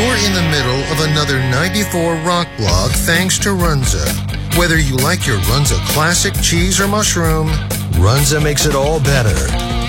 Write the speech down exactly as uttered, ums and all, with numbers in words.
You're in the middle of another ninety-four Rock Blog thanks to Runza. Whether you like your Runza Classic cheese or mushroom, Runza makes it all better.